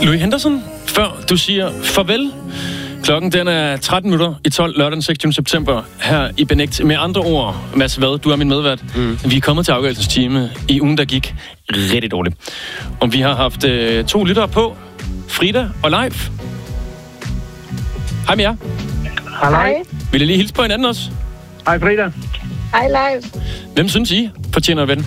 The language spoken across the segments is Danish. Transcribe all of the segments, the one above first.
Louis Henderson, før du siger farvel. Klokken den er 13 minutter i 12 lørdag den 26. september her i Benægt. Med andre ord, Mads Vad, du er min medvært. Vi er kommet til afgørelsestime i ugen, der gik rigtig dårligt. Og vi har haft 2 lyttere på, Frida og Leif. Hej med jer. Hej. Vil I lige hilse på hinanden også? Hej Frida. Hej Leif. Hvem synes I fortjener at vinde?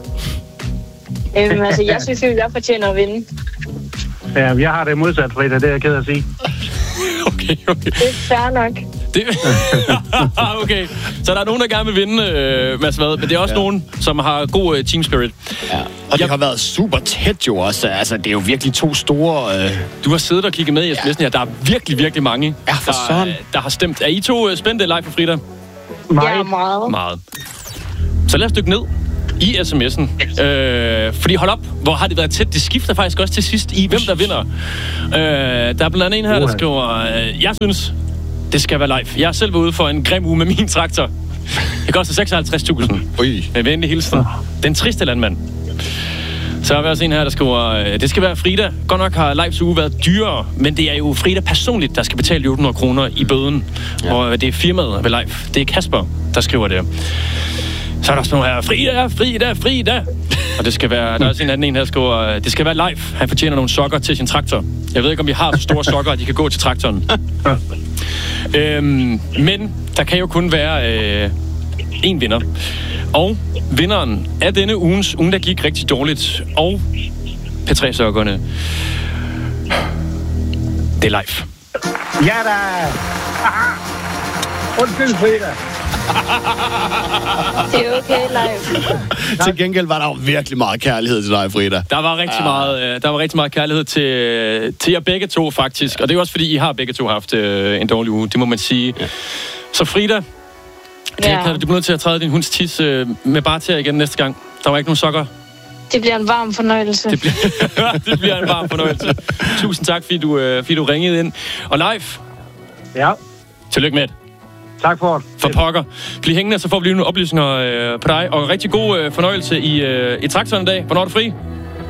Altså, jeg synes jo, jeg fortjener at vinde. Ja, jeg har det modsat, Frida. Det er jeg ked af at sige. Okay. Det er fair nok. Okay, så der er nogen, der gerne vil vinde, Mads Vad, men det er også nogen, som har god team spirit. Ja. Og det har været super tæt jo også. Altså, det er jo virkelig 2 store... Du har siddet og kigget med i sms'en her. Der er virkelig, virkelig mange, der har stemt. Er I 2 spændte, Leif og Frida? Ja, meget. Meget. Så lad os dykke ned i sms'en. Fordi hold op, hvor har det været tæt. Det skifter faktisk også til sidst i, hvem der vinder. Der er blandt andet en her, der skriver, jeg synes, det skal være Leif. Jeg er selv ude for en grim uge med min traktor. Det koster 56.000. Med venlig hilsen. Den triste landmand. Så er der også en her, der skriver, det skal være Frida. Godt nok har Leifs uge været dyrere, men det er jo Frida personligt, der skal betale 800 kroner i bøden. Ja. Og det er firmaet ved Leif. Det er Kasper, der skriver det. Så er der også nogle her, Frida. Og det skal være, der er også en anden en her, der skriver, det skal være Leif. Han fortjener nogle sokker til sin traktor. Jeg ved ikke, om vi har så store sokker, at de kan gå til traktoren. Men der kan jo kun være en vinder. Og vinderen af denne uge, der gik rigtig dårligt, og P3-sokkerne, det er Leif. Ja da! Undskyld, Frida. Det er okay, Leif. Til gengæld var der jo virkelig meget kærlighed til dig, Frida. Der var rigtig meget kærlighed til jer begge to, faktisk. Og det er jo også, fordi I har begge to haft en dårlig uge, det må man sige. Ja. Så Frida, du bliver nødt til at træde din hunds tis med bare til igen næste gang. Der var ikke nogen sokker. Det bliver en varm fornøjelse. Det bliver en varm fornøjelse. Tusind tak, fordi du ringede ind. Og Leif. Ja. Tillykke med det. Tak for det. For pokker. Bliv hængende, så får vi lige nogle oplysninger på dig. Og rigtig god fornøjelse i traktoren i dag. Hvornår er du fri?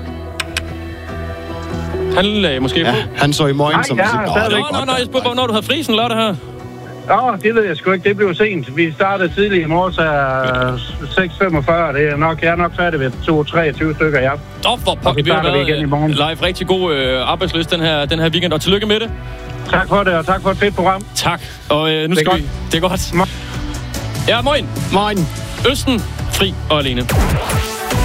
Han lagde måske på. Han så i morgen som... Jeg spurgte, hvornår du havde fri sådan lørdag her. Det ved jeg sgu ikke. Det blev sent. Vi startede tidligt i morges af 6:45. Jeg er nok færdig ved 2-23 stykker, ja. For pokker. Vi starter igen i morgen. Live, rigtig god arbejdsløst den her weekend. Og tillykke med det. Tak for det, og tak for et fedt program. Tak. Og nu skal vi... Det er godt. Ja, moin. Moin. Østen, fri og alene.